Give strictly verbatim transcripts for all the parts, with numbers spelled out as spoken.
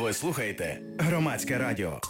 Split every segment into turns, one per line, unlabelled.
Ви слухаєте Громадське радіо.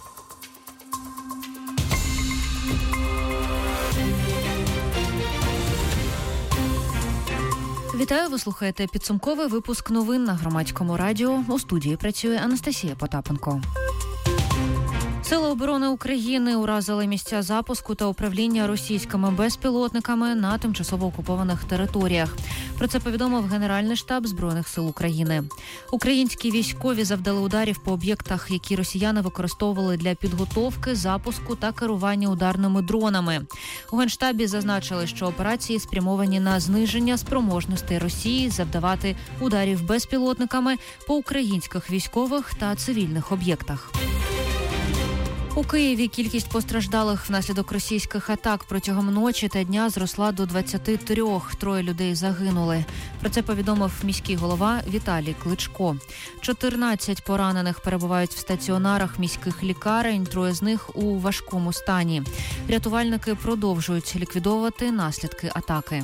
Вітаю, ви слухаєте підсумковий випуск новин на Громадському радіо. У студії працює Анастасія Потапенко. Сили оборони України уразили місця запуску та управління російськими безпілотниками на тимчасово окупованих територіях. Про це повідомив Генеральний штаб Збройних сил України. Українські військові завдали ударів по об'єктах, які росіяни використовували для підготовки, запуску та керування ударними дронами. У Генштабі зазначили, що операції спрямовані на зниження спроможностей Росії завдавати ударів безпілотниками по українських військових та цивільних об'єктах. У Києві кількість постраждалих внаслідок російських атак протягом ночі та дня зросла до двадцяти трьох. Троє людей загинули. Про це повідомив міський голова Віталій Кличко. чотирнадцять поранених перебувають в стаціонарах міських лікарень, троє з них у важкому стані. Рятувальники продовжують ліквідовувати наслідки атаки.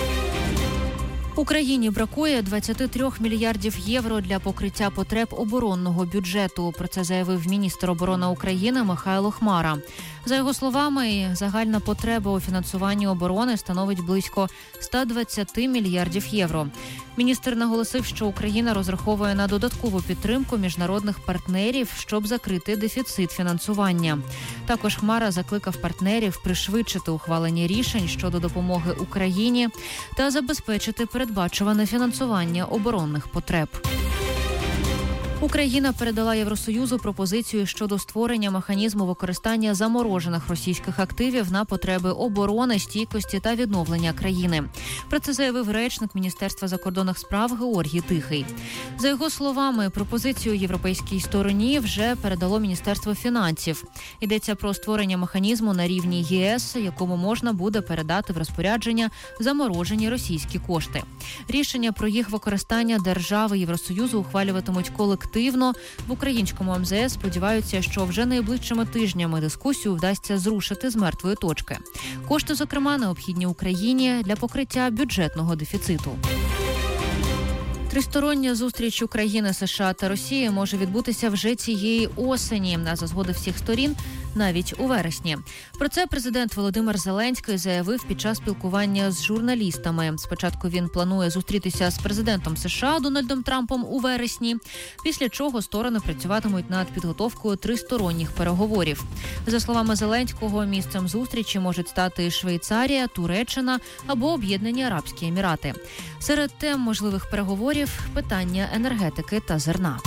Україні бракує двадцять три мільярдів євро для покриття потреб оборонного бюджету. Про це заявив міністр оборони України Михайло Хмара. За його словами, загальна потреба у фінансуванні оборони становить близько сто двадцять мільярдів євро. Міністр наголосив, що Україна розраховує на додаткову підтримку міжнародних партнерів, щоб закрити дефіцит фінансування. Також Хмара закликав партнерів пришвидшити ухвалення рішень щодо допомоги Україні та забезпечити передбачуване фінансування оборонних потреб. Україна передала Євросоюзу пропозицію щодо створення механізму використання заморожених російських активів на потреби оборони, стійкості та відновлення країни. Про це заявив речник Міністерства закордонних справ Георгій Тихий. За його словами, пропозицію європейській стороні вже передало Міністерство фінансів. Йдеться про створення механізму на рівні ЄС, якому можна буде передати в розпорядження заморожені російські кошти. Рішення про їх використання держави Євросоюзу ухвалюватимуть колективно. Активно в українському ем зе ес сподіваються, що вже найближчими тижнями дискусію вдасться зрушити з мертвої точки. Кошти, зокрема, необхідні Україні для покриття бюджетного дефіциту. Тристороння зустріч України, США та Росії може відбутися вже цієї осені, а за згоди всіх сторін навіть у вересні. Про це президент Володимир Зеленський заявив під час спілкування з журналістами. Спочатку він планує зустрітися з президентом США Дональдом Трампом у вересні, після чого сторони працюватимуть над підготовкою тристоронніх переговорів. За словами Зеленського, місцем зустрічі можуть стати Швейцарія, Туреччина або Об'єднані Арабські Емірати. Серед тем можливих переговорів – питання енергетики та зерна.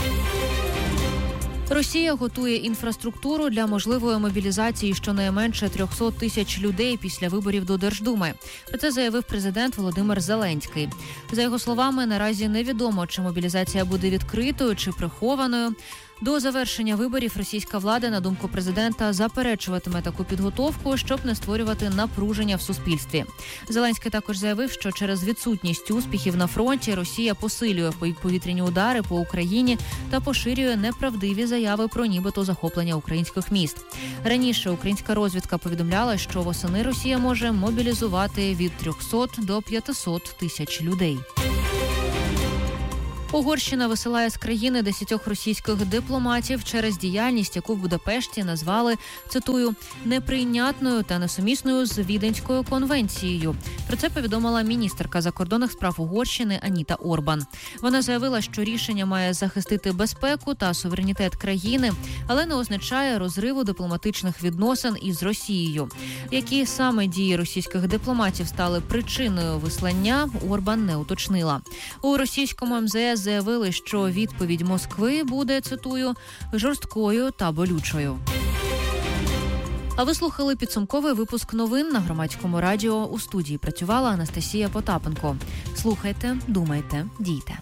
Росія готує інфраструктуру для можливої мобілізації щонайменше триста тисяч людей після виборів до Держдуми. Про це заявив президент Володимир Зеленський. За його словами, наразі невідомо, чи мобілізація буде відкритою, чи прихованою. До завершення виборів російська влада, на думку президента, заперечуватиме таку підготовку, щоб не створювати напруження в суспільстві. Зеленський також заявив, що через відсутність успіхів на фронті Росія посилює повітряні удари по Україні та поширює неправдиві заяви про нібито захоплення українських міст. Раніше українська розвідка повідомляла, що восени Росія може мобілізувати від трьохсот до п'ятисот тисяч людей. Угорщина висилає з країни десятьох російських дипломатів через діяльність, яку в Будапешті назвали, цитую, «неприйнятною та несумісною з Віденською конвенцією». Про це повідомила міністерка закордонних справ Угорщини Аніта Орбан. Вона заявила, що рішення має захистити безпеку та суверенітет країни, але не означає розриву дипломатичних відносин із Росією. Які саме дії російських дипломатів стали причиною вислання, Орбан не уточнила. У російському ем зе ес заявили, що відповідь Москви буде, цитую, жорсткою та болючою. А ви слухали підсумковий випуск новин на Громадському радіо. У студії працювала Анастасія Потапенко. Слухайте, думайте, дійте.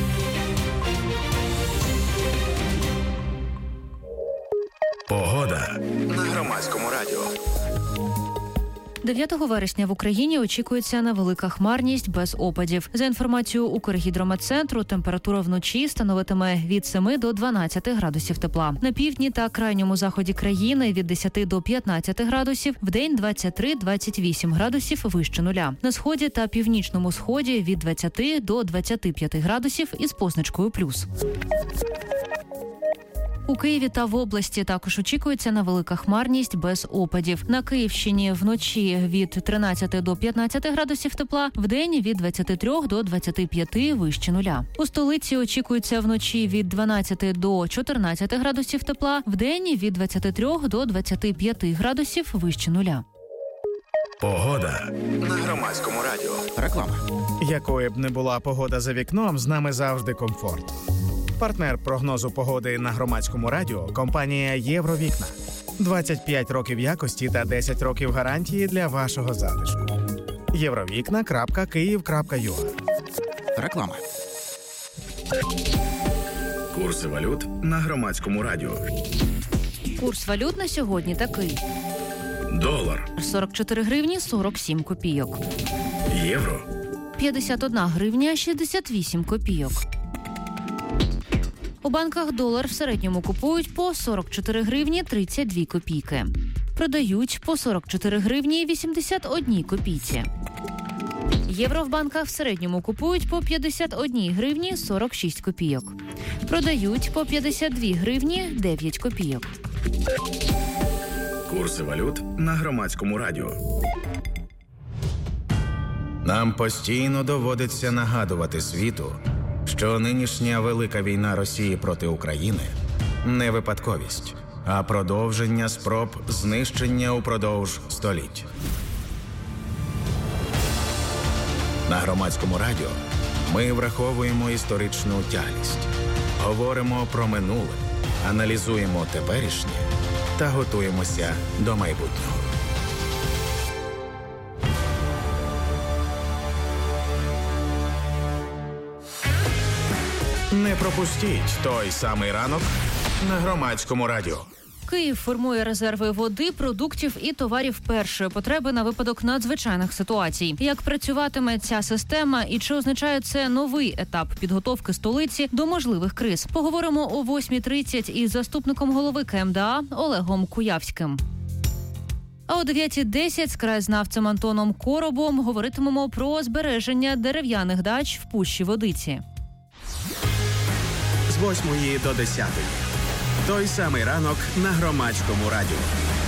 Погода на Громадському радіо.
дев'ятого вересня в Україні очікується невелика хмарність без опадів. За інформацією Укргідрометцентру, температура вночі становитиме від семи до дванадцяти градусів тепла. На півдні та крайньому заході країни від десяти до п'ятнадцяти градусів, вдень двадцять три - двадцять вісім градусів вище нуля. На сході та північному сході від двадцяти до двадцяти п'яти градусів із позначкою плюс. У Києві та в області також очікується невелика хмарність без опадів. На Київщині вночі від тринадцяти до п'ятнадцяти градусів тепла, вдень від двадцяти трьох до двадцяти п'яти вище нуля. У столиці очікується вночі від дванадцяти до чотирнадцяти градусів тепла, вдень від двадцяти трьох до двадцяти п'яти градусів вище нуля.
Погода на Громадському радіо. Реклама.
Якою б не була погода за вікном, з нами завжди комфорт. Партнер прогнозу погоди на Громадському радіо – компанія «Євровікна». двадцять п'ять років якості та десять років гарантії для вашого затишку. євровікна крапка київ крапка ю а.
Реклама. Курси валют на Громадському радіо.
Курс валют на сьогодні такий.
Долар
сорок чотири гривні сорок сім копійок.
Євро
п'ятдесят одна гривня шістдесят вісім копійок. У банках долар в середньому купують по сорок чотири гривні тридцять дві копійки. Продають по сорок чотири гривні вісімдесят одні копійці. Євро в банках в середньому купують по п'ятдесят одні гривні сорок шість копійок. Продають по п'ятдесят дві гривні дев'ять копійок.
Курси валют на Громадському радіо.
Нам постійно доводиться нагадувати світу, що нинішня велика війна Росії проти України – не випадковість, а продовження спроб знищення упродовж століть. На Громадському радіо ми враховуємо історичну тяглість, говоримо про минуле, аналізуємо теперішнє та готуємося до майбутнього. Не пропустіть той самий ранок на Громадському радіо.
Київ формує резерви води, продуктів і товарів першої потреби на випадок надзвичайних ситуацій. Як працюватиме ця система і чи означає це новий етап підготовки столиці до можливих криз? Поговоримо о восьмій тридцять із заступником голови Ка Ем Де А Олегом Куявським. А о дев'ятій десять з краєзнавцем Антоном Коробом говоритимемо про збереження дерев'яних дач в Пущі Водиці.
З восьмої до десятої. Той самий ранок на Громадському радіо.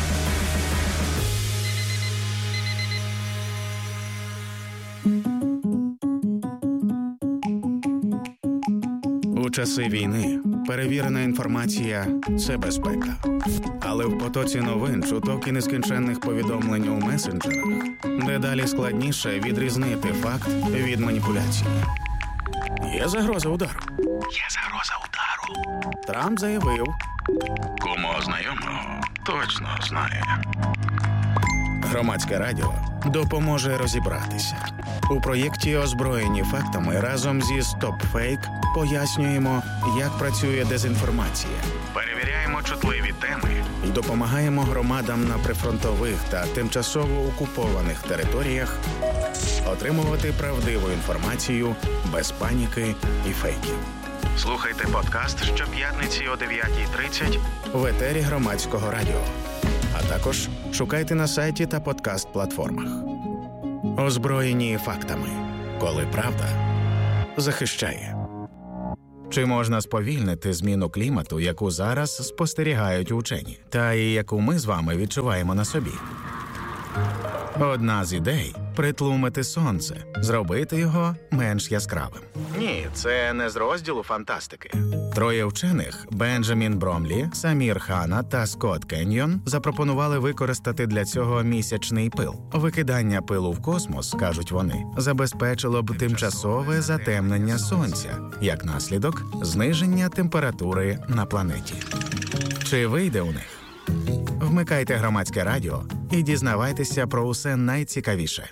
У часи війни перевірена інформація – це безпека. Але в потоці новин, чуток і нескінченних повідомлень у месенджерах дедалі складніше відрізнити факт від маніпуляції. Є загроза удару.
Є загроза удару.
Трамп заявив.
Кому знайомого точно знає.
Громадське радіо допоможе розібратися. У проєкті «Озброєні фактами» разом зі «Стоп-фейк» пояснюємо, як працює дезінформація. Перевіряємо чутливі теми і допомагаємо громадам на прифронтових та тимчасово окупованих територіях отримувати правдиву інформацію без паніки і фейків. Слухайте подкаст щоп'ятниці о дев'ятій тридцять в етері Громадського радіо. А також шукайте на сайті та подкаст-платформах. Озброєні фактами. Коли правда захищає. Чи можна сповільнити зміну клімату, яку зараз спостерігають учені, та і яку ми з вами відчуваємо на собі? Одна з ідей – притлумити сонце, зробити його менш яскравим. Ні, це не з розділу фантастики. Троє вчених – Бенджамін Бромлі, Самір Хана та Скотт Кеньйон – запропонували використати для цього місячний пил. Викидання пилу в космос, кажуть вони, забезпечило б тимчасове затемнення сонця, як наслідок – зниження температури на планеті. Чи вийде у них? Вмикайте Громадське радіо і дізнавайтеся про усе найцікавіше.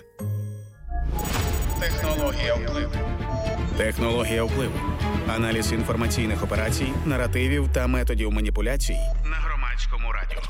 Технологія впливу. Технологія впливу. Аналіз інформаційних операцій, наративів та методів маніпуляцій на Громадському радіо.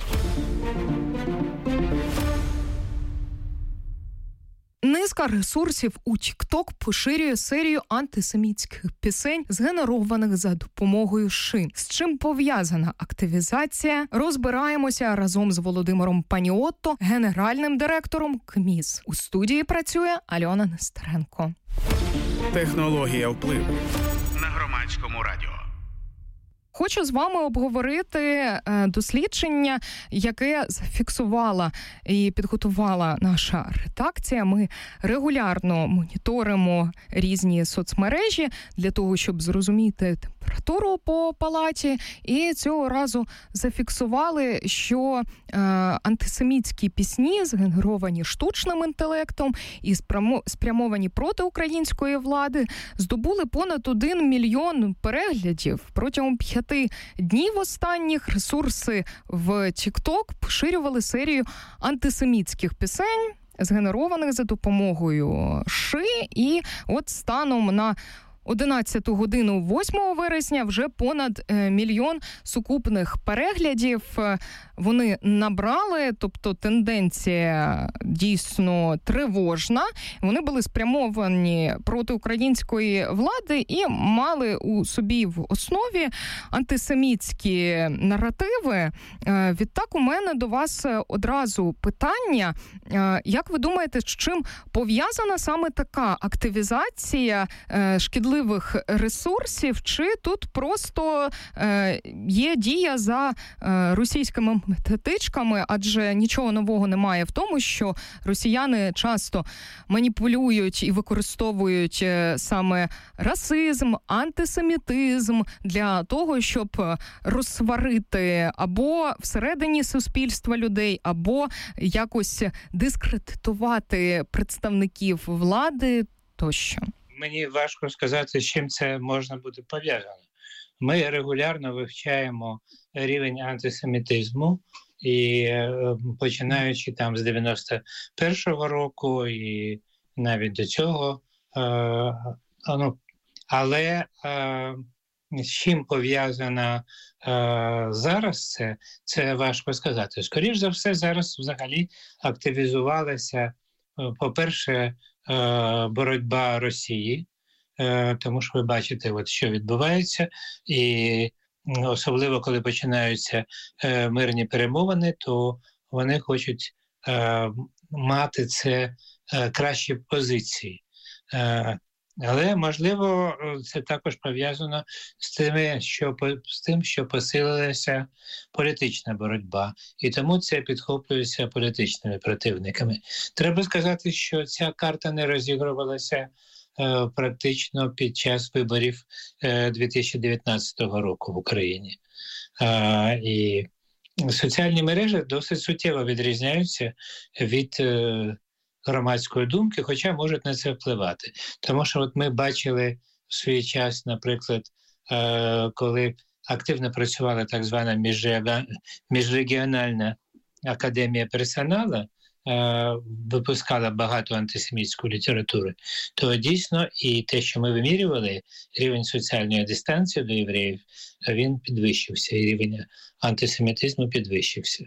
Низка ресурсів у TikTok поширює серію антисемітських пісень, згенерованих за допомогою шин. З чим пов'язана активізація? Розбираємося разом з Володимиром Паніотто, генеральним директором КМІС. У студії працює Альона Нестеренко.
Технологія впливу на Громадському радіо.
хочу з вами обговорити дослідження, яке зафіксувала і підготувала наша редакція. Ми регулярно моніторимо різні соцмережі для того, щоб зрозуміти температуру по палаті. І цього разу зафіксували, що е, антисемітські пісні, згенеровані штучним інтелектом і спрямовані проти української влади, здобули понад один мільйон переглядів. Протягом п'яти днів останніх ресурси в TikTok поширювали серію антисемітських пісень, згенерованих за допомогою ши. І от станом на одинадцяту годину восьмого вересня вже понад мільйон сукупних переглядів вони набрали, тобто тенденція дійсно тривожна. Вони були спрямовані проти української влади і мали у собі в основі антисемітські наративи. Відтак у мене до вас одразу питання. Як ви думаєте, з чим пов'язана саме така активізація шкідливих ресурсів, чи тут просто е, є дія за е, російськими методичками, адже нічого нового немає в тому, що росіяни часто маніпулюють і використовують е, саме расизм, антисемітизм для того, щоб розсварити або всередині суспільства людей, або якось дискредитувати представників влади тощо.
Мені важко сказати, з чим це можна буде пов'язано. Ми регулярно вивчаємо рівень антисемітизму, і починаючи там з дев'яносто першого року і навіть до цього. Е, ну, але е, з чим пов'язано е, зараз це, це важко сказати. Скоріш за все, зараз взагалі активізувалася, по-перше, боротьба Росії, тому що ви бачите, от, що відбувається, і особливо, коли починаються мирні перемовини, то вони хочуть мати це кращі позиції. Але, можливо, це також пов'язано з тим, що, з тим, що посилилася політична боротьба. І тому це підхоплюється політичними противниками. Треба сказати, що ця карта не розігрувалася е, практично під час виборів е, дві тисячі дев'ятнадцятого року в Україні. Е, і соціальні мережі досить суттєво відрізняються від е, громадської думки, хоча можуть на це впливати. Тому що от ми бачили в свій час, наприклад, е, коли активно працювала так звана міжрегіональна академія персоналу, е, випускала багато антисемітської літератури, то дійсно і те, що ми вимірювали, рівень соціальної дистанції до євреїв, він підвищився, і рівень антисемітизму підвищився.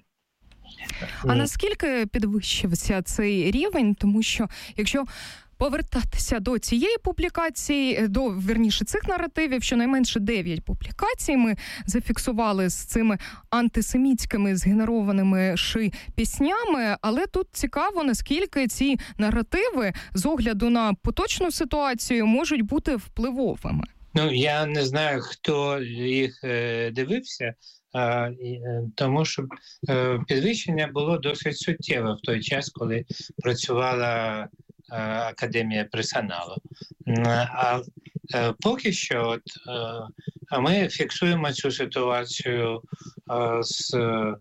А наскільки підвищився цей рівень? Тому що, якщо повертатися до цієї публікації, до, вірніше, цих наративів, щонайменше дев'ять публікацій ми зафіксували з цими антисемітськими згенерованими ши піснями, але тут цікаво, наскільки ці наративи з огляду на поточну ситуацію можуть бути впливовими.
Ну, я не знаю, хто їх е, дивився, А, і, тому що е, підвищення було досить суттєве в той час, коли працювала е, академія персоналу. А е, поки що от, е, ми фіксуємо цю ситуацію е, з е,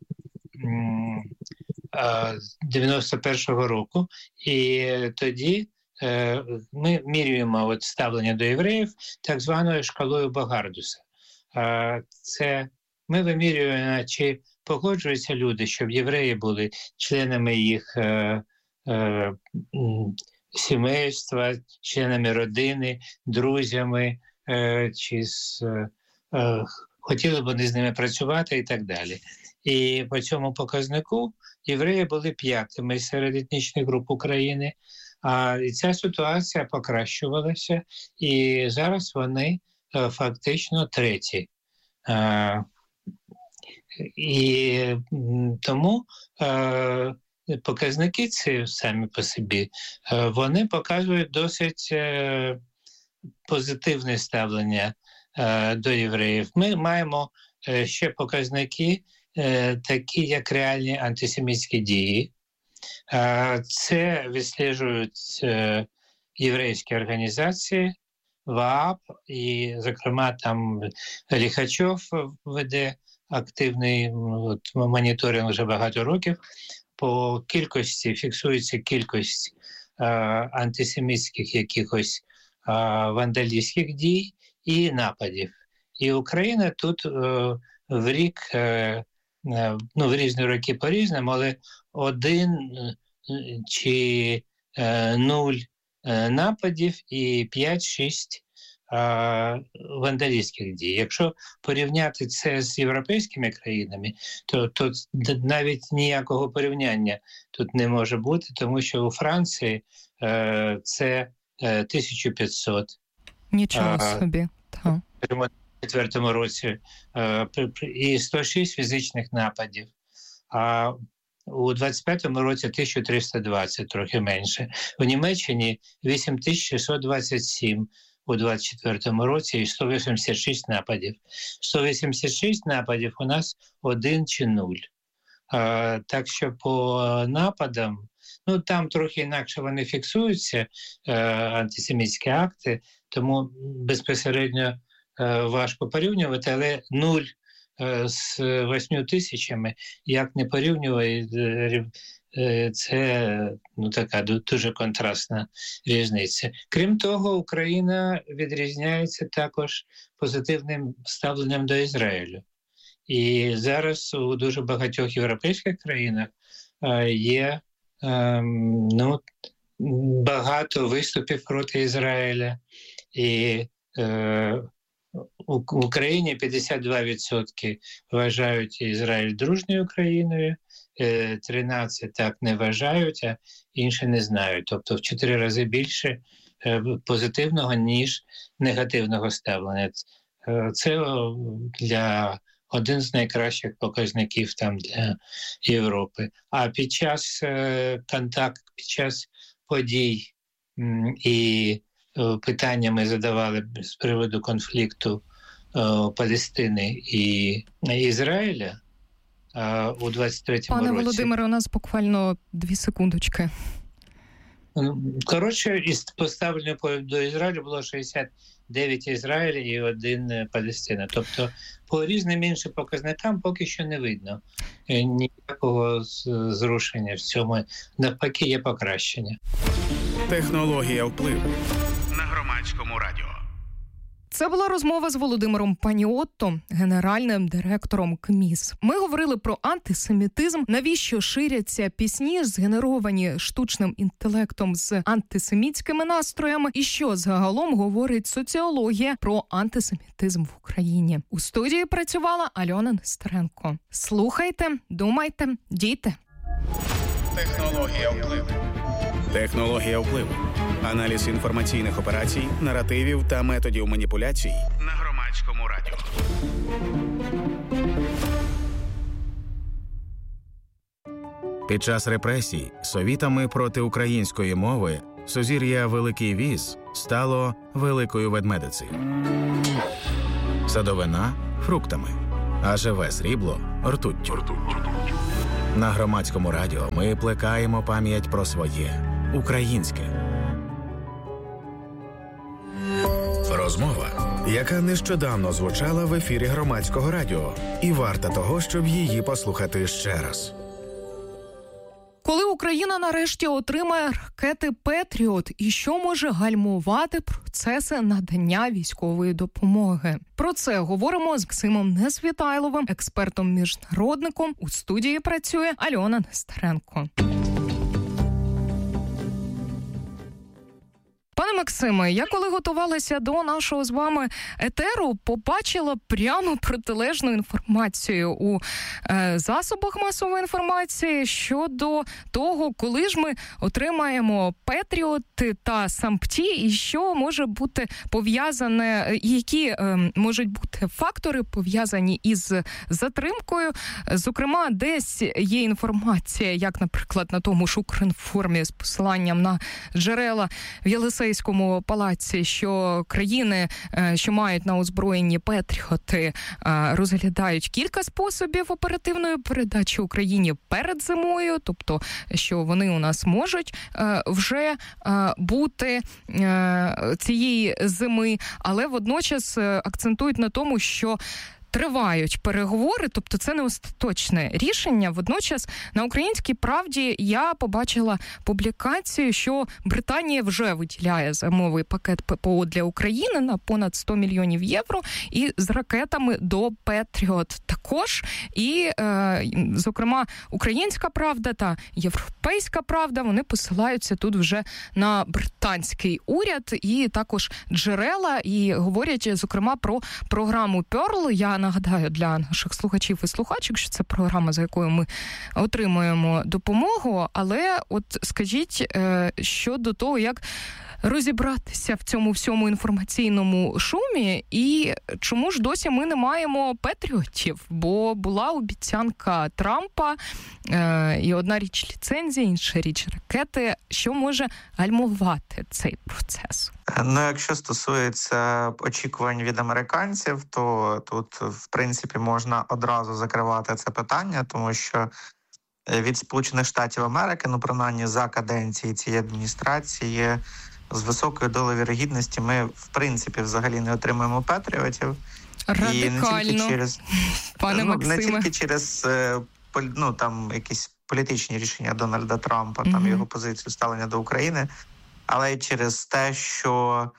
е, дев'яносто першого року, і тоді е, ми міряємо от ставлення до євреїв так званою шкалою Багардуса. Е, це Ми вимірюємо, чи погоджуються люди, щоб євреї були членами їх е, е, сімейства, членами родини, друзями, е, чи з, е, хотіли б вони з ними працювати і так далі. І по цьому показнику євреї були п'ятими серед етнічних груп України, а і ця ситуація покращувалася, і зараз вони е, фактично треті. Е, І тому е, показники ці самі по собі, е, вони показують досить е, позитивне ставлення до євреїв. Ми маємо ще показники, такі як реальні антисемітські дії. Це відслежують єврейські організації, ВААП, і, зокрема, там Ліхачов веде активний от, моніторинг вже багато років. По кількості, фіксується кількість а, антисемітських якихось а, вандалістських дій і нападів. І Україна тут а, в рік, а, ну, в різні роки по-різному, але один чи а, нуль нападів і п'ять-шість вандалістських дій. Якщо порівняти це з європейськими країнами, то, то навіть ніякого порівняння тут не може бути, тому що у Франції е, це е, тисяча п'ятсот.
Нічого а, собі.
У двадцять четвертому році е, і сто шість фізичних нападів. А у двадцять п'ятому році тисяча триста двадцять, трохи менше. У Німеччині вісім тисяч шістсот двадцять сім у двадцять четвертому році і сто вісімдесят шість нападів. сто вісімдесят шість нападів у нас один чи нуль. А, так що по нападам, ну там трохи інакше вони фіксуються, а, антисемітські акти, тому безпосередньо а, важко порівнювати, але нуль з восьми тисячами, як не порівнювати, це ну, така дуже контрастна різниця. Крім того, Україна відрізняється також позитивним ставленням до Ізраїлю. І зараз у дуже багатьох європейських країнах є ну, багато виступів проти Ізраїля. І в Україні п'ятдесят два відсотки вважають Ізраїль дружньою країною, тринадцять так не вважають, а інші не знають. Тобто в чотири рази більше позитивного, ніж негативного ставлення. Це для один з найкращих показників там для Європи. А під час контакту, під час подій і питання ми задавали з приводу конфлікту о, Палестини і Ізраїля о, у двадцять третьому році.
Пане Володимире, у нас буквально дві секундочки.
Коротше, із поставлення до Ізраїлю було шістдесят дев'ять Ізраїля і один Палестина. Тобто по різним іншим показникам поки що не видно ніякого зрушення в цьому. Навпаки, є покращення.
Технологія впливу на Громадському радіо.
Це була розмова з Володимиром Паніотто, генеральним директором КМІС. Ми говорили про антисемітизм, навіщо ширяться пісні, згенеровані штучним інтелектом з антисемітськими настроями, і що загалом говорить соціологія про антисемітизм в Україні. У студії працювала Альона Нестеренко. Слухайте, думайте, дійте.
Технологія впливу. Технологія впливу. Аналіз інформаційних операцій, наративів та методів маніпуляцій на Громадському радіо. Під час репресій совітами проти української мови сузір'я Великий Віз стало Великою Ведмедицею. Садовина – фруктами, а живе срібло – ртуттю. На Громадському радіо ми плекаємо пам'ять про своє – українське. Розмова, яка нещодавно звучала в ефірі Громадського радіо, і варта того, щоб її послухати ще раз.
Коли Україна нарешті отримає ракети «Петріот» і що може гальмувати процеси надання військової допомоги? Про це говоримо з Максимом Несвітайловим, експертом-міжнародником. У студії працює Альона Нестеренко. Пане Максиме, я коли готувалася до нашого з вами етеру, побачила прямо протилежну інформацію у е, засобах масової інформації щодо того, коли ж ми отримаємо «Петріоти» та «Сампті» і що може бути пов'язане, які е, можуть бути фактори пов'язані із затримкою. Зокрема, десь є інформація, як, наприклад, на тому ж Укрінформі з посиланням на джерела в Єлисейському Версальському палаці, що країни, що мають на озброєнні Петріоти, розглядають кілька способів оперативної передачі Україні перед зимою, тобто, що вони у нас можуть вже бути цієї зими, але водночас акцентують на тому, що тривають переговори, тобто це не остаточне рішення. Водночас на «Українській правді» я побачила публікацію, що Британія вже виділяє зимовий пакет ППО для України на понад сто мільйонів євро і з ракетами до Петріот також. І, е, зокрема, «Українська правда» та «Європейська правда», вони посилаються тут вже на британський уряд і також джерела, і говорять, зокрема, про програму «Перл». Я нагадаю для наших слухачів і слухачок, що це програма, за якою ми отримуємо допомогу, але от скажіть щодо того, як розібратися в цьому всьому інформаційному шумі і чому ж досі ми не маємо патріотів, бо була обіцянка Трампа, е, і одна річ ліцензія, інша річ ракети, що може гальмувати цей процес?
Ну, якщо стосується очікувань від американців, то тут, в принципі, можна одразу закривати це питання, тому що від Сполучених Штатів Америки, ну, принаймні, за каденції цієї адміністрації, з високою долею вірогідності ми, в принципі, взагалі не отримуємо патріотів.
Радикально,
і не тільки через,
пане
ну,
Максиме.
Не тільки через ну, там, якісь політичні рішення Дональда Трампа, mm-hmm. там його позицію ставлення до України, але й через те, що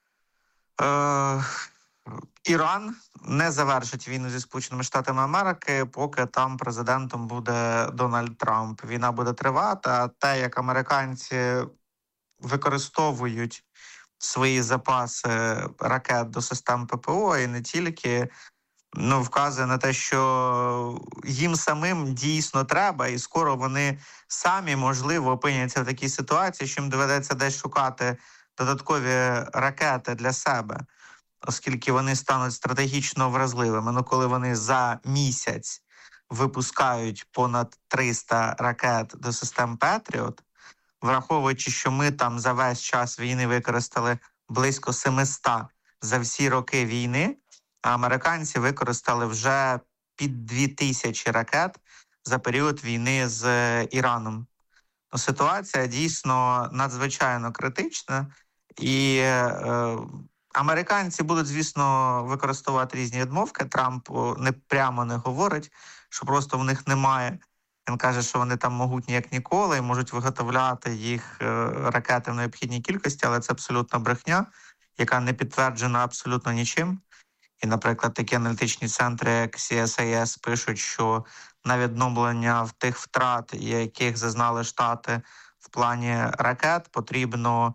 е, Іран не завершить війну зі Сполученими Штатами Америки, поки там президентом буде Дональд Трамп. Війна буде тривати, а те, як американці використовують свої запаси ракет до систем ППО і не тільки, ну, вказує на те, що їм самим дійсно треба, і скоро вони самі, можливо, опиняться в такій ситуації, що їм доведеться десь шукати додаткові ракети для себе, оскільки вони стануть стратегічно вразливими. Ну, коли вони за місяць випускають понад триста ракет до систем Петріот, враховуючи, що ми там за весь час війни використали близько сімсот за всі роки війни, а американці використали вже під дві тисячі ракет за період війни з Іраном. Ну, ситуація дійсно надзвичайно критична, і е, американці будуть, звісно, використовувати різні відмовки. Трамп не прямо не говорить, що просто в них немає. Він каже, що вони там могутні як ніколи і можуть виготовляти їх ракети в необхідній кількості, але це абсолютна брехня, яка не підтверджена абсолютно нічим. І, наприклад, такі аналітичні центри, як сі ес ай ес, пишуть, що на відновлення в тих втрат, яких зазнали Штати в плані ракет, потрібно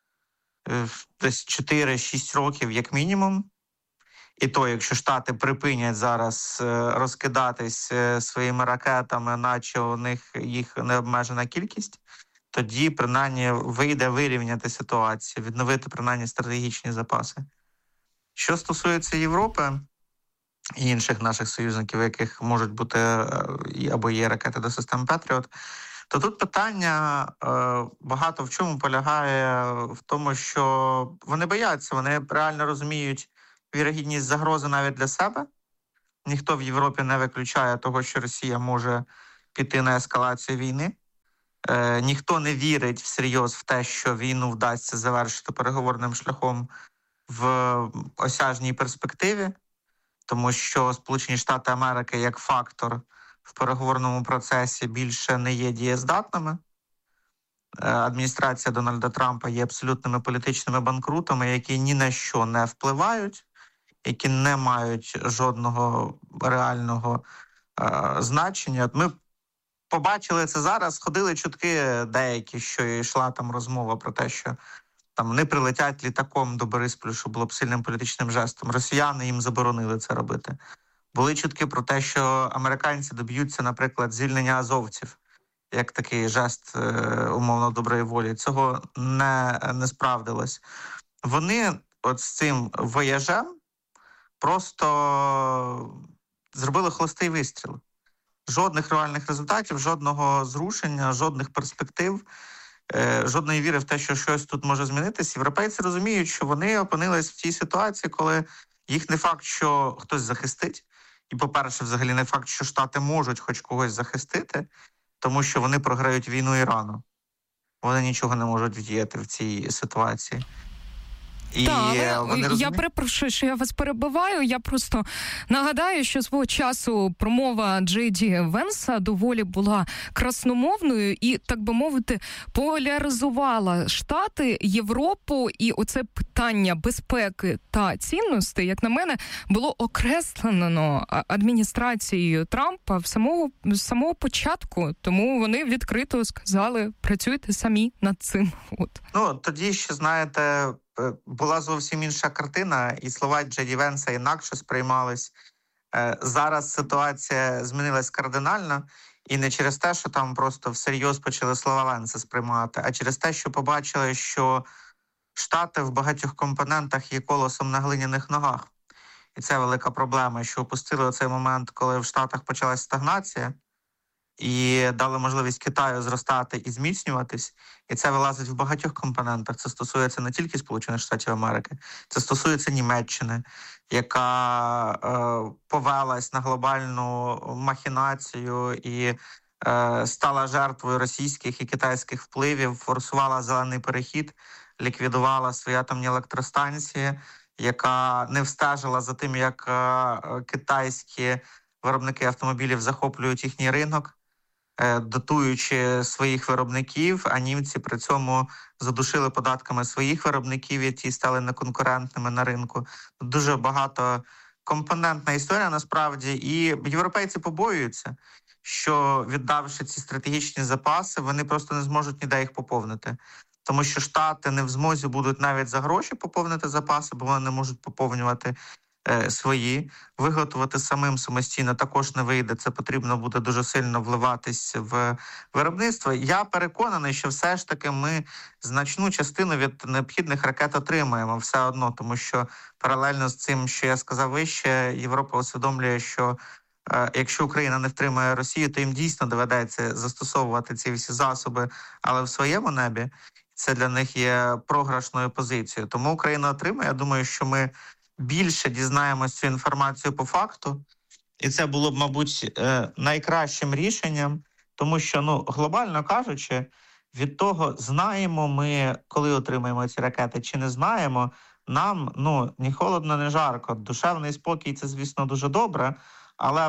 десь чотири-шість років як мінімум. І то, якщо Штати припинять зараз розкидатись своїми ракетами, наче у них їх необмежена кількість, тоді, принаймні, вийде вирівняти ситуацію, відновити, принаймні, стратегічні запаси. Що стосується Європи і інших наших союзників, яких можуть бути або є ракети до систем Петріот, то тут питання багато в чому полягає в тому, що вони бояться, вони реально розуміють вірогідність загрози навіть для себе. Ніхто в Європі не виключає того, що Росія може піти на ескалацію війни. Е, ніхто не вірить всерйоз в те, що війну вдасться завершити переговорним шляхом в осяжній перспективі, тому що Сполучені Штати Америки як фактор в переговорному процесі більше не є дієздатними. Е, адміністрація Дональда Трампа є абсолютними політичними банкрутами, які ні на що не впливають, які не мають жодного реального е, значення. От ми побачили це зараз, ходили чутки деякі, що йшла там розмова про те, що там вони прилетять літаком до Борисполя, що було б сильним політичним жестом. Росіяни їм заборонили це робити. Були чутки про те, що американці доб'ються, наприклад, звільнення азовців, як такий жест е, умовно доброї волі. Цього не, не справдилось. Вони от з цим вояжем просто зробили холостий вистріл. Жодних реальних результатів, жодного зрушення, жодних перспектив. жодної віри в те, що щось тут може змінитися. Європейці розуміють, що вони опинились в тій ситуації, коли їх не факт, що хтось захистить. І, по-перше, взагалі не факт, що Штати можуть хоч когось захистити, тому що вони програють війну Ірану. Вони нічого не можуть вдіяти в цій ситуації.
І так, але я перепрошую, що я вас перебиваю. Я просто нагадаю, що свого часу промова Джей Ді Венса доволі була красномовною і, так би мовити, поляризувала Штати, Європу, і оце питання безпеки та цінностей, як на мене, було окреслено адміністрацією Трампа в самого, з самого початку. Тому вони відкрито сказали, працюйте самі над цим. От.
Ну, тоді ще, знаєте, була зовсім інша картина, і слова Джей Ді Венса інакше сприймались. Зараз ситуація змінилась кардинально, і не через те, що там просто всерйоз почали слова Венса сприймати, а через те, що побачили, що Штати в багатьох компонентах є колосом на глиняних ногах. І це велика проблема, що опустили оцей момент, коли в Штатах почалась стагнація, і дали можливість Китаю зростати і зміцнюватись. І це вилазить в багатьох компонентах. Це стосується не тільки Сполучених Штатів Америки, це стосується Німеччини, яка е, повелась на глобальну махінацію і е, стала жертвою російських і китайських впливів, форсувала зелений перехід, ліквідувала свої атомні електростанції, яка не встежила за тим, як е, китайські виробники автомобілів захоплюють їхній ринок, дотуючи своїх виробників, а німці при цьому задушили податками своїх виробників, і ті стали неконкурентними на ринку. Дуже багато компонентна історія насправді, і європейці побоюються, що віддавши ці стратегічні запаси, вони просто не зможуть ніде їх поповнити. Тому що Штати не в змозі будуть навіть за гроші поповнити запаси, бо вони не можуть поповнювати свої, виготовити самим самостійно також не вийде. Це потрібно буде дуже сильно вливатись в виробництво. Я переконаний, що все ж таки ми значну частину від необхідних ракет отримаємо все одно, тому що паралельно з цим, що я сказав вище, Європа усвідомлює, що е, якщо Україна не втримає Росію, то їм дійсно доведеться застосовувати ці всі засоби, але в своєму небі. Це для них є програшною позицією. Тому Україна отримає. Я думаю, що ми більше дізнаємося цю інформацію по факту. І це було б, мабуть, найкращим рішенням, тому що, ну, глобально кажучи, від того, знаємо ми, коли отримаємо ці ракети, чи не знаємо, нам, ну, ні холодно, ні жарко. Душевний спокій – це, звісно, дуже добре, але,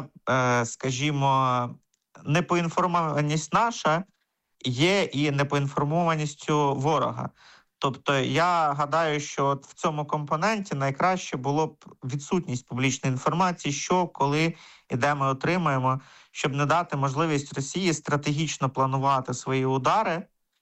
скажімо, непоінформованість наша є і непоінформованістю ворога. Тобто я гадаю, що от в цьому компоненті найкраще було б відсутність публічної інформації, що, коли і де ми отримаємо, щоб не дати можливість Росії стратегічно планувати свої удари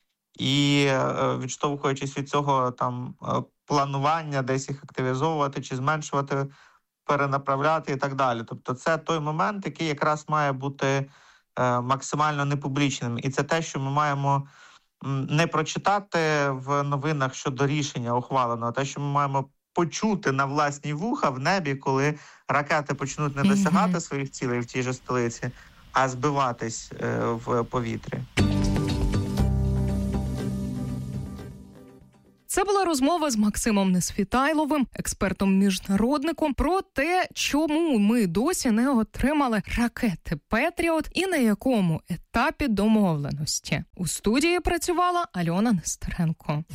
і, відштовхуючись від цього там планування, десь їх активізовувати чи зменшувати, перенаправляти і так далі. Тобто це той момент, який якраз має бути максимально непублічним. І це те, що ми маємо не прочитати в новинах щодо рішення ухваленого, а те, що ми маємо почути на власні вуха в небі, коли ракети почнуть не досягати mm-hmm. своїх цілей в тій же столиці, а збиватись е, в повітрі.
Це була розмова з Максимом Несвітайловим, експертом-міжнародником, про те, чому ми досі не отримали ракети «Петріот» і на якому етапі домовленості. У студії працювала Альона Нестеренко.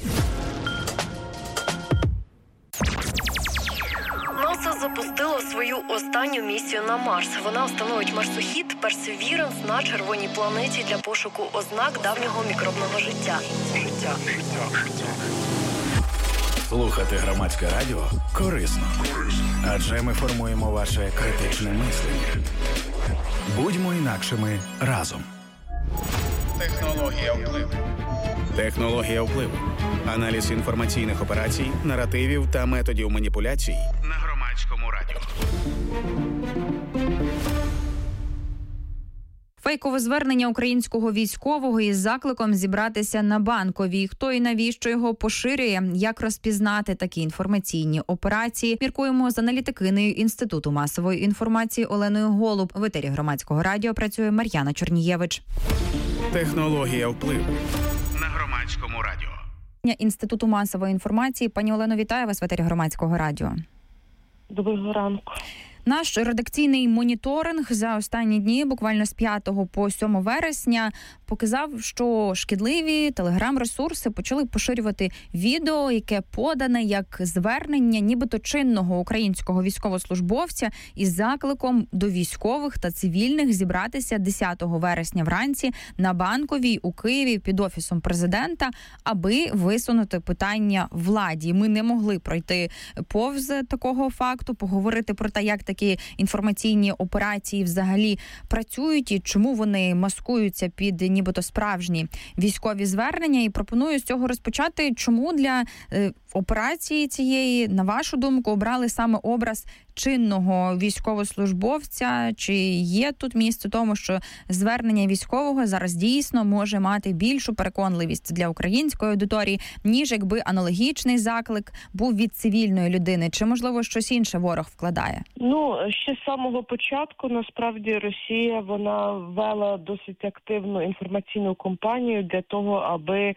НАСА запустило свою останню місію на Марс. Вона встановить марсохід Perseverance на червоній планеті для пошуку ознак давнього мікробного життя. Життя.
Слухати громадське радіо корисно, адже ми формуємо ваше критичне мислення. Будьмо інакшими разом. Технологія впливу. Технологія впливу. Аналіз інформаційних операцій, наративів та методів маніпуляцій на громадському радіо.
Фейкове звернення українського військового із закликом зібратися на Банковій. Хто і навіщо його поширює, як розпізнати такі інформаційні операції, міркуємо з аналітикинею Інституту масової інформації Оленою Голуб. В етері громадського радіо працює Мар'яна Чорнієвич.
Технологія впливу на громадському Громадському радіо.
Інституту масової інформації. Пані Олено, вітаю вас в етері Громадського радіо.
Доброго ранку.
Наш редакційний моніторинг за останні дні, буквально з п'ятого по сьоме вересня, показав, що шкідливі телеграм-ресурси почали поширювати відео, яке подане як звернення нібито чинного українського військовослужбовця із закликом до військових та цивільних зібратися десятого вересня вранці на Банковій у Києві під Офісом президента, аби висунути питання владі. Ми не могли пройти повз такого факту, поговорити про те, як такі інформаційні операції взагалі працюють і чому вони маскуються під нібито справжні військові звернення. І пропоную з цього розпочати. Чому для е, операції цієї, на вашу думку, обрали саме образ чинного військовослужбовця? Чи є тут місце тому, що звернення військового зараз дійсно може мати більшу переконливість для української аудиторії, ніж якби аналогічний заклик був від цивільної людини? Чи, можливо, щось інше ворог вкладає?
Ну, ще з самого початку, насправді, Росія, вона вела досить активну інформаційну кампанію для того, аби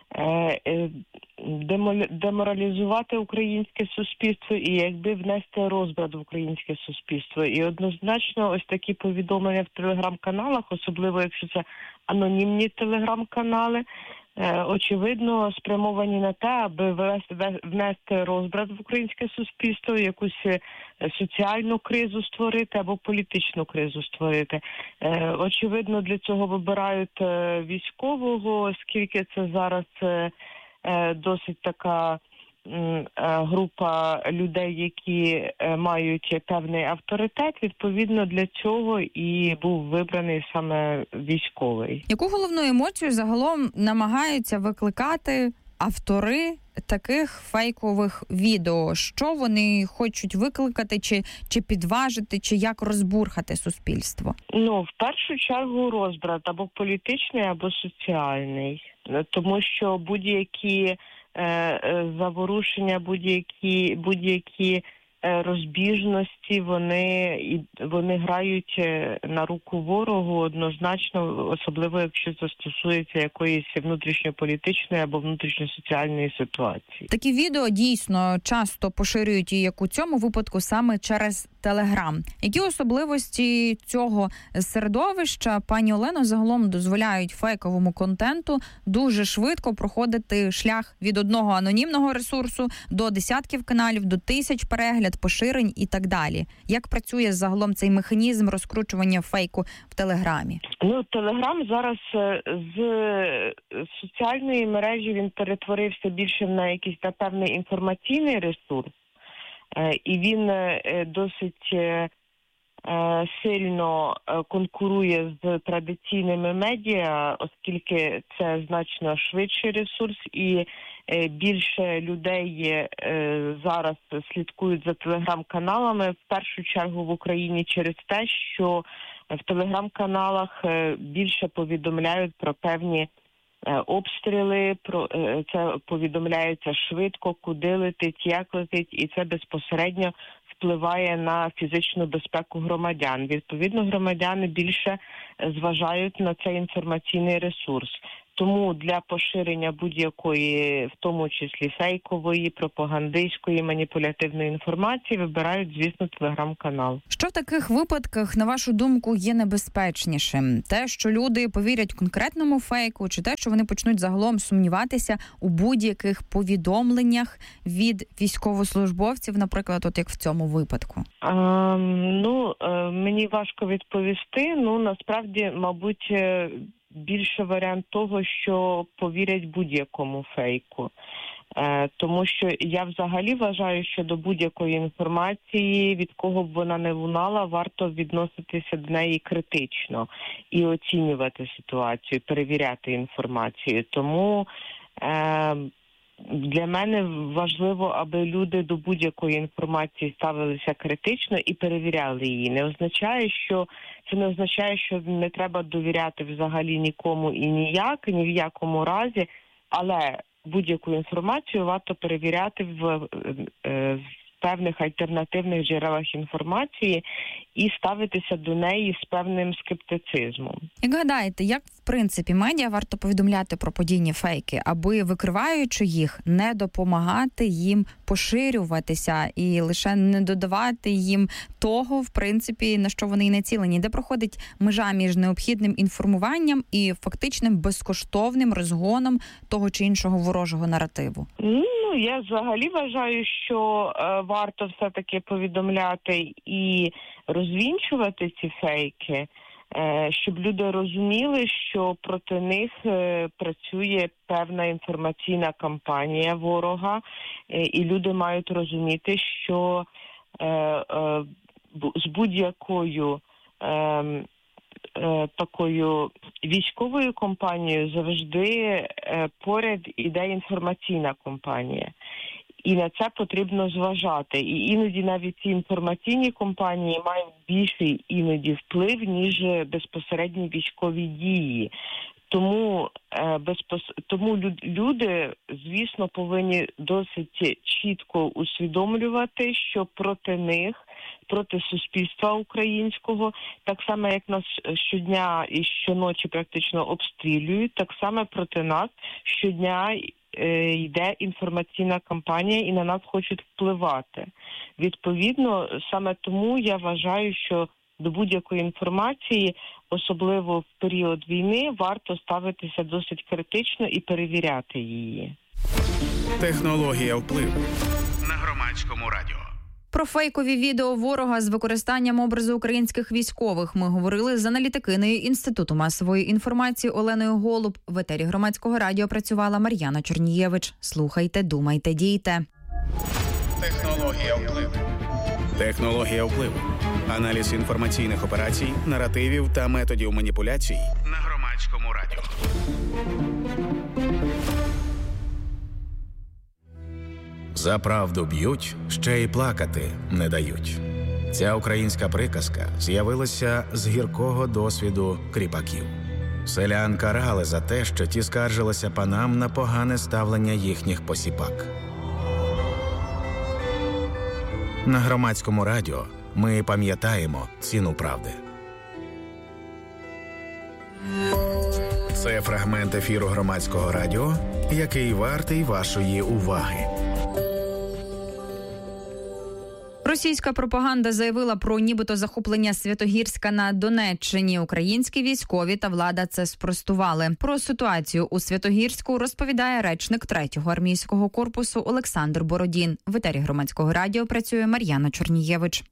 деморалізувати українське суспільство і якби внести розбрат в українське суспільство. І однозначно ось такі повідомлення в телеграм-каналах, особливо якщо це анонімні телеграм-канали, очевидно, спрямовані на те, аби внести розбрат в українське суспільство, якусь соціальну кризу створити або політичну кризу створити. Очевидно, для цього вибирають військового, оскільки це зараз досить така група людей, які мають певний авторитет. Відповідно, для цього і був вибраний саме військовий.
Яку головну емоцію загалом намагаються викликати автори таких фейкових відео? Що вони хочуть викликати, чи, чи підважити, чи як розбурхати суспільство?
Ну, в першу чергу розбрат або політичний, або соціальний. Тому що будь-які заворушення, будь-які, будь-які розбіжності, вони, вони грають на руку ворогу однозначно, особливо якщо це стосується якоїсь внутрішньополітичної або внутрішньосоціальної ситуації.
Такі відео дійсно часто поширюють, і як у цьому випадку, саме через Телеграм. Які особливості цього середовища, пані Олено, загалом дозволяють фейковому контенту дуже швидко проходити шлях від одного анонімного ресурсу до десятків каналів, до тисяч переглядів, поширень і так далі? Як працює загалом цей механізм розкручування фейку в Телеграмі?
Ну, Телеграм зараз з соціальної мережі він перетворився більше на якийсь, на певний інформаційний ресурс. І він досить сильно конкурує з традиційними медіа, оскільки це значно швидший ресурс, і більше людей зараз слідкують за телеграм-каналами, в першу чергу в Україні, через те, що в телеграм-каналах більше повідомляють про певні обстріли, про це повідомляється швидко, куди летить, як летить, і це безпосередньо впливає на фізичну безпеку громадян. Відповідно, громадяни більше зважають на цей інформаційний ресурс. Тому для поширення будь-якої, в тому числі фейкової, пропагандистської, маніпулятивної інформації, вибирають, звісно, телеграм-канал.
Що в таких випадках, на вашу думку, є небезпечнішим? Те, що люди повірять конкретному фейку, чи те, що вони почнуть загалом сумніватися у будь-яких повідомленнях від військовослужбовців, наприклад, от як в цьому випадку?
А, ну, мені важко відповісти. Ну, насправді, мабуть, більше варіант того, що повірять будь-якому фейку. Е, тому що я взагалі вважаю, що до будь-якої інформації, від кого б вона не лунала, варто відноситися до неї критично і оцінювати ситуацію, перевіряти інформацію. Тому е, для мене важливо, аби люди до будь-якої інформації ставилися критично і перевіряли її. Не означає, що це не означає, що не треба довіряти взагалі нікому і ніяк, ні в якому разі, але будь-яку інформацію варто перевіряти в, в певних альтернативних джерелах інформації і ставитися до неї з певним скептицизмом.
Як гадаєте, як в принципі медіа варто повідомляти про подійні фейки, аби, викриваючи їх, не допомагати їм поширюватися і лише не додавати їм того, в принципі, на що вони й націлені, де проходить межа між необхідним інформуванням і фактичним безкоштовним розгоном того чи іншого ворожого наративу?
Ну, я взагалі вважаю, що е, варто все-таки повідомляти і розвінчувати ці фейки, е, щоб люди розуміли, що проти них е, працює певна інформаційна кампанія ворога, е, і люди мають розуміти, що е, е, з будь-якою е, такою військовою компанією завжди поряд іде інформаційна компанія. І на це потрібно зважати. І іноді навіть ці інформаційні компанії мають більший іноді вплив, ніж безпосередні військові дії. Тому, е, безпос... Тому люди, звісно, повинні досить чітко усвідомлювати, що проти них, проти суспільства українського, так само, як нас щодня і щоночі практично обстрілюють, так само проти нас щодня е, йде інформаційна кампанія і на нас хочуть впливати. Відповідно, саме тому я вважаю, що до будь-якої інформації, особливо в період війни, варто ставитися досить критично і перевіряти її.
Технологія впливу на Громадському радіо.
Про фейкові відео ворога з використанням образу українських військових ми говорили з аналітикинею Інституту масової інформації Оленою Голуб. В етері Громадського радіо працювала Мар'яна Чорнієвич. Слухайте, думайте, дійте.
Технологія впливу. Технологія впливу. Аналіз інформаційних операцій, наративів та методів маніпуляцій на Громадському радіо. За правду б'ють, ще й плакати не дають. Ця українська приказка з'явилася з гіркого досвіду кріпаків. Селян карали за те, що ті скаржилися панам на погане ставлення їхніх посіпак. На Громадському радіо ми пам'ятаємо ціну правди. Це фрагмент ефіру Громадського радіо, який вартий вашої уваги.
Російська пропаганда заявила про нібито захоплення Святогірська на Донеччині. Українські військові та влада це спростували. Про ситуацію у Святогірську розповідає речник третього армійського корпусу Олександр Бородін. В етері Громадського радіо працює Мар'яна Чорнієвич.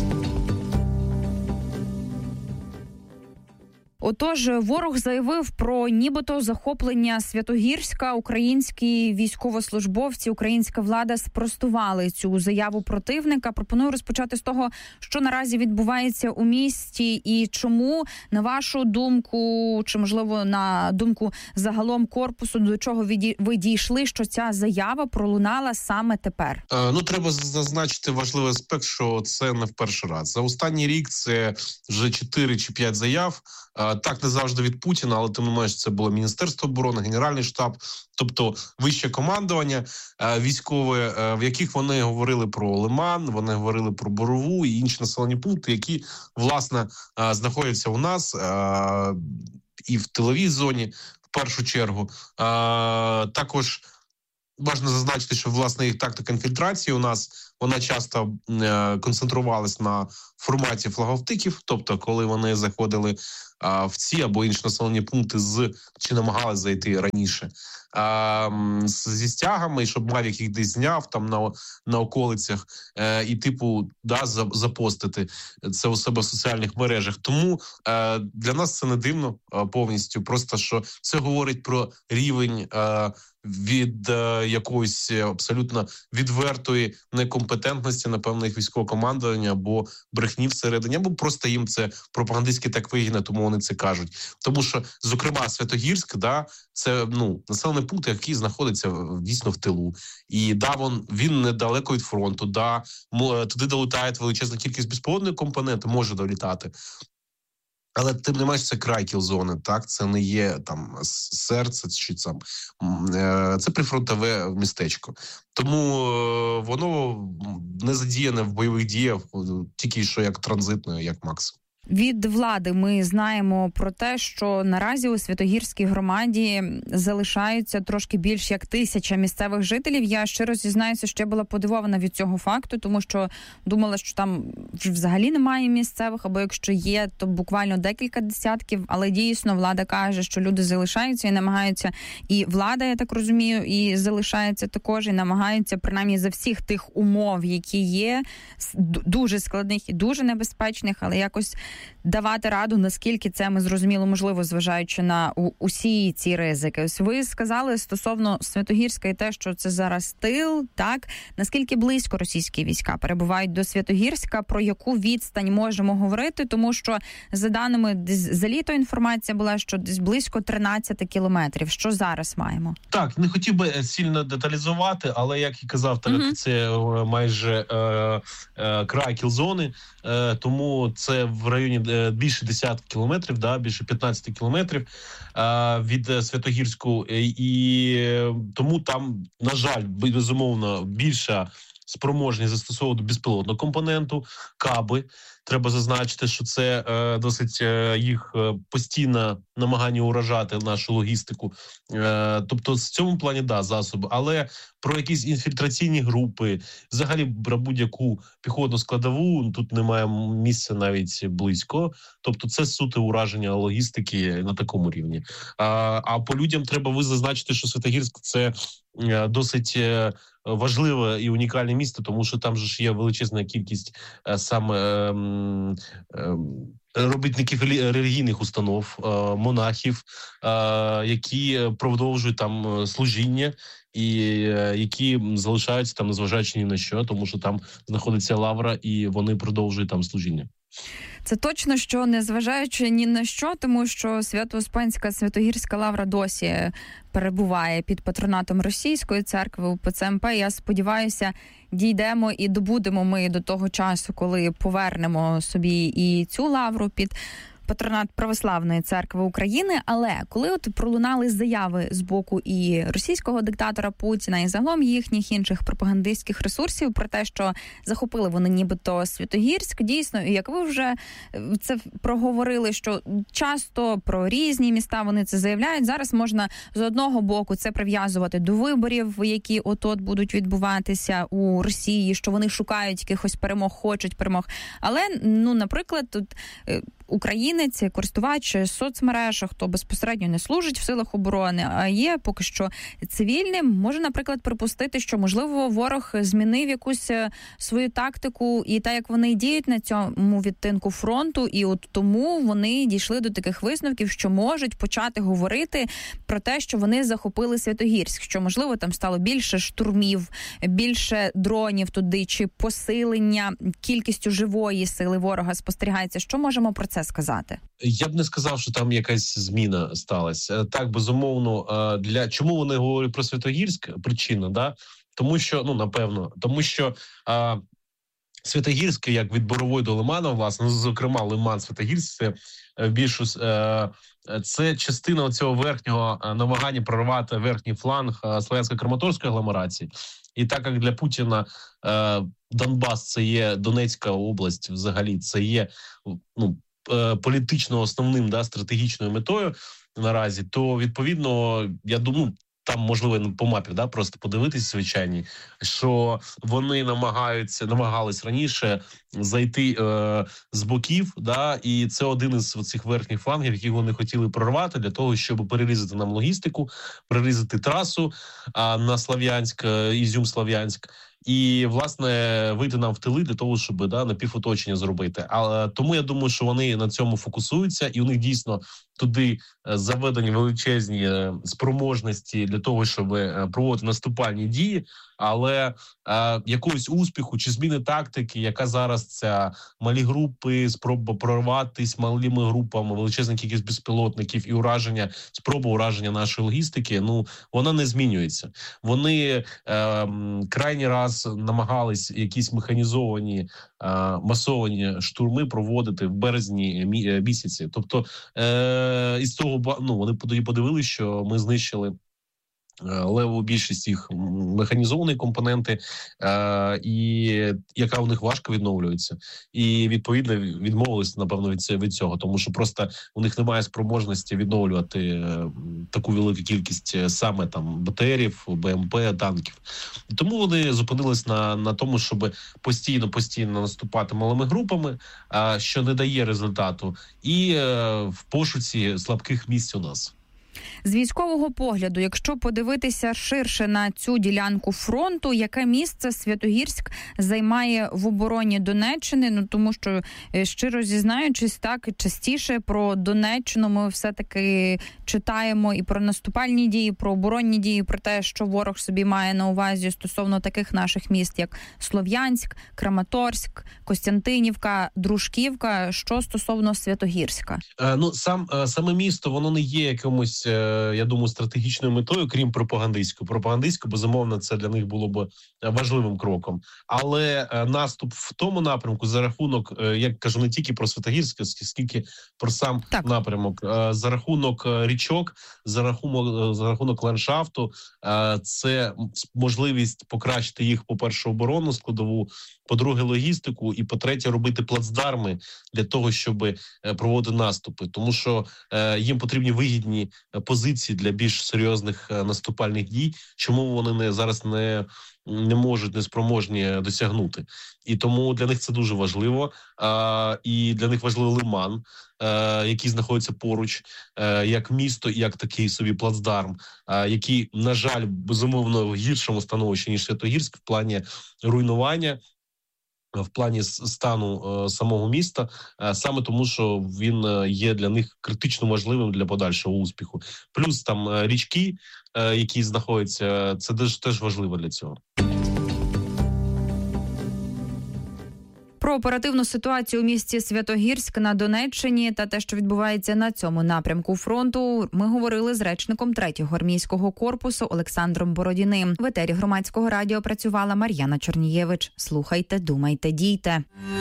Отож, ворог заявив про нібито захоплення Святогірська. Українські військовослужбовці, українська влада спростували цю заяву противника. Пропоную розпочати з того, що наразі відбувається у місті і чому, на вашу думку, чи, можливо, на думку загалом корпусу, до чого ви дійшли, що ця заява пролунала саме тепер?
Е, ну, треба зазначити важливий аспект, що це не в перший раз. За останній рік це вже чотири чи п'ять заяв. Так, не завжди від Путіна, але тим не менш це було Міністерство оборони, Генеральний штаб, тобто вище командування військове, в яких вони говорили про Лиман, вони говорили про Борову і інші населені пункти, які, власне, знаходяться у нас і в тиловій зоні, в першу чергу. Також важливо зазначити, що, власне, їх тактика інфільтрації у нас, вона часто е, концентрувалась на форматі флаговтиків, тобто коли вони заходили е, в ці або інші населені пункти з чи намагалися зайти раніше е, зі стягами, і щоб Мавік їх десь зняв там на, на околицях е, і типу да, запостити це у себе в соціальних мережах. Тому е, для нас це не дивно е, повністю, просто що це говорить про рівень е, від е, якоїсь абсолютно відвертої некомпетентності, напевно, їх військового командування, або брехні всередині, або просто їм це пропагандистськи так вигідно, тому вони це кажуть. Тому що, зокрема, Святогірськ, да, це ну населений пункт, який знаходиться дійсно в тилу. І да, він, він недалеко від фронту, да, туди долітає величезна кількість безпілотних компонентів, може долітати. Але тим не менш це край кіл-зони, так? Це не є там серце чи там, це прифронтове містечко. Тому воно не задіяне в бойових діях, тільки що як транзитною, як максимум.
Від влади ми знаємо про те, що наразі у Святогірській громаді залишаються трошки більш як тисяча місцевих жителів. Я щиро зізнаюся, що я була подивована від цього факту, тому що думала, що там взагалі немає місцевих, або якщо є, то буквально декілька десятків. Але дійсно влада каже, що люди залишаються і намагаються, і влада, я так розумію, і залишається також, і намагаються принаймні за всіх тих умов, які є, дуже складних і дуже небезпечних, але якось давати раду, наскільки це, ми зрозуміло, можливо, зважаючи на у, усі ці ризики. Ось ви сказали стосовно Святогірська і те, що це зараз тил, так? Наскільки близько російські війська перебувають до Святогірська, про яку відстань можемо говорити? Тому що, за даними десь за літо інформація була, що десь близько тринадцять кілометрів. Що зараз маємо?
Так, не хотів би сильно деталізувати, але, як і казав, так, mm-hmm. це майже е, е, край кіл-зони, е, тому це в районі більше десятки кілометрів, да, більше п'ятнадцять кілометрів е, від Святогірську, і тому там, на жаль, безумовно, більша спроможність застосовувати безпілотного компоненту, каби. Треба зазначити, що це е, досить е, їх постійне намагання уражати нашу логістику. Е, тобто, в цьому плані, да, засоби. Але про якісь інфільтраційні групи, взагалі про будь-яку піхотну складову, тут немає місця навіть близько. Тобто, це суте ураження логістики на такому рівні. А, а по людям треба ви зазначити, що Святогірськ – це е, досить... Е, важливе і унікальне місто, тому що там же ж є величезна кількість е, саме е, е, робітників релігійних установ, е, монахів, е, які продовжують там служіння і е, які залишаються там, незважаючи ні на що, тому що там знаходиться лавра і вони продовжують там служіння.
Це точно, що незважаючи ні на що, тому що Свято-Успенська Святогірська лавра досі перебуває під патронатом Російської церкви У Пе Це Ем Пе. Я сподіваюся, дійдемо і добудемо ми до того часу, коли повернемо собі і цю лавру під патронат Православної церкви України. Але коли от пролунали заяви з боку і російського диктатора Путіна, і загалом їхніх інших пропагандистських ресурсів про те, що захопили вони нібито Святогірськ, дійсно, як ви вже це проговорили, що часто про різні міста вони це заявляють. Зараз можна з одного боку це прив'язувати до виборів, які от-от будуть відбуватися у Росії, що вони шукають якихось перемог, хочуть перемог. Але, ну, наприклад, тут українець, користувач соцмереж, хто безпосередньо не служить в силах оборони, а є поки що цивільним, може, наприклад, припустити, що, можливо, ворог змінив якусь свою тактику і так, як вони діють на цьому відтинку фронту, і от тому вони дійшли до таких висновків, що можуть почати говорити про те, що вони захопили Святогірськ, що, можливо, там стало більше штурмів, більше дронів туди, чи посилення кількістю живої сили ворога спостерігається. Що можемо про це сказати?
Я б не сказав, що там якась зміна сталася. Так, безумовно, для чому вони говорять про Святогірськ? Причина, да? Тому що, ну, напевно, тому що а, Святогірськ, як від Борової до Лимана, власне, зокрема, Лиман, Святогірськ, це більш е, це частина цього верхнього намагання прорвати верхній фланг Слов'янсько-Краматорської агломерації. І так як для Путіна е, Донбас – це є Донецька область, взагалі, це є, ну, політично основним, да, стратегічною метою наразі, то, відповідно, я думаю, там, можливо, по мапі, да, просто подивитися, звичайні, що вони намагаються, намагались раніше зайти е, з боків, да, і це один із цих верхніх флангів, які вони хотіли прорвати для того, щоб перерізати нам логістику, перерізати трасу а, на Слов'янськ, Ізюм-Слов'янськ, і, власне, вийти нам в тили для того, щоб, да, напівоточення зробити. Але тому я думаю, що вони на цьому фокусуються, і у них дійсно туди заведені величезні спроможності для того, щоб проводити наступальні дії. але е, якогось успіху чи зміни тактики, яка зараз ця малі групи, спроба прорватися малими групами, величезна кількість безпілотників і ураження, спроба ураження нашої логістики, ну, вона не змінюється. Вони е, крайній раз намагались якісь механізовані, е, масовані штурми проводити в березні місяці. Тобто, е, із того, ну, вони тоді подивилися, що ми знищили левову більшість їх механізовані компоненти, е, і яка у них важко відновлюється. І, відповідно, відмовилися, напевно, від, від цього, тому що просто у них немає спроможності відновлювати е, таку велику кількість саме там БТРів, БМП, танків. І тому вони зупинились на, на тому, щоб постійно-постійно наступати малими групами, е, що не дає результату, і е, в пошуці слабких місць у нас.
З військового погляду, якщо подивитися ширше на цю ділянку фронту, яке місце Святогірськ займає в обороні Донеччини? Ну, тому що, щиро зізнаючись, так, частіше про Донеччину ми все-таки читаємо і про наступальні дії, про оборонні дії, про те, що ворог собі має на увазі стосовно таких наших міст, як Слов'янськ, Краматорськ, Костянтинівка, Дружківка. Що стосовно Святогірська?
Е, ну, сам, е, саме місто, воно не є якомусь, я думаю, стратегічною метою, крім пропагандистської. Пропагандистську, безумовно, це для них було б важливим кроком. Але наступ в тому напрямку за рахунок, я кажу не тільки про Святогірськ, скільки про сам так. напрямок, за рахунок річок, за рахунок, за рахунок ландшафту, це можливість покращити їх, по-перше, оборонну складову, по-друге, логістику, і, по-третє, робити плацдарми для того, щоб проводити наступи. Тому що е, їм потрібні вигідні позиції для більш серйозних наступальних дій, чому вони не зараз не, не можуть, не спроможні досягнути. І тому для них це дуже важливо. Е, і для них важливий Лиман, е, який знаходиться поруч, е, як місто, як такий собі плацдарм, е, який, на жаль, безумовно, в гіршому становищі, ніж Святогірськ, в плані руйнування, в плані стану е, самого міста, е, саме тому, що він е, є для них критично важливим для подальшого успіху. Плюс там е, річки, е, які знаходяться, це теж, теж важливо для цього.
Про оперативну ситуацію у місті Святогірськ на Донеччині та те, що відбувається на цьому напрямку фронту, ми говорили з речником третього армійського корпусу Олександром Бородіним. В етері Громадського радіо працювала Мар'яна Чорнієвич. Слухайте, думайте, дійте.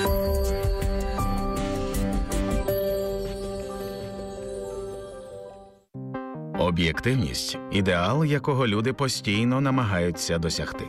Об'єктивність – ідеал, якого люди постійно намагаються досягти.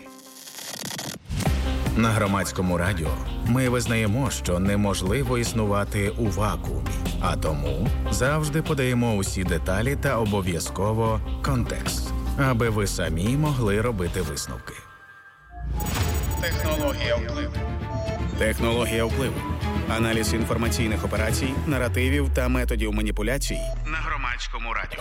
На Громадському радіо ми визнаємо, що неможливо існувати у вакуумі, а тому завжди подаємо усі деталі та обов'язково контекст, аби ви самі могли робити висновки. Технологія впливу. Технологія впливу. Аналіз інформаційних операцій, наративів та методів маніпуляцій на Громадському радіо.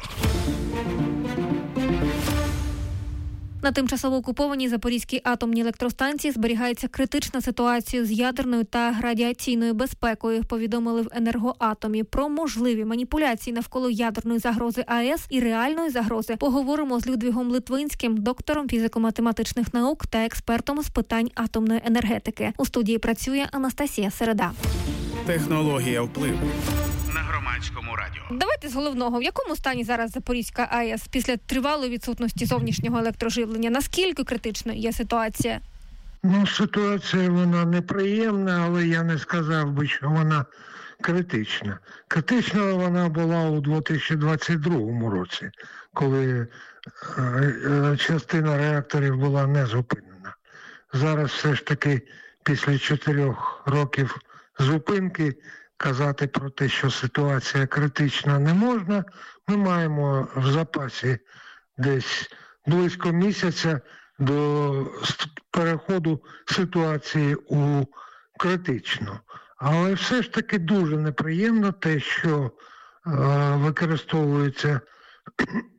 На тимчасово окупованій Запорізькій атомній електростанції зберігається критична ситуація з ядерною та радіаційною безпекою, повідомили в Енергоатомі. Про можливі маніпуляції навколо ядерної загрози АЕС і реальної загрози поговоримо з Людвігом Литвинським, доктором фізико-математичних наук та експертом з питань атомної енергетики. У студії працює Анастасія Середа.
Технологія впливу. На Громадському радіо.
Давайте з головного. В якому стані зараз Запорізька АЕС після тривалої відсутності зовнішнього електроживлення? Наскільки критичною є ситуація?
Ну, ситуація, вона неприємна, але я не сказав би, що вона критична. Критична вона була у дві тисячі двадцять другому році, коли частина реакторів була не зупинена. Зараз все ж таки після чотирьох років зупинки казати про те, що ситуація критична, не можна. Ми маємо в запасі десь близько місяця до переходу ситуації у критичну. Але все ж таки дуже неприємно те, що е, використовується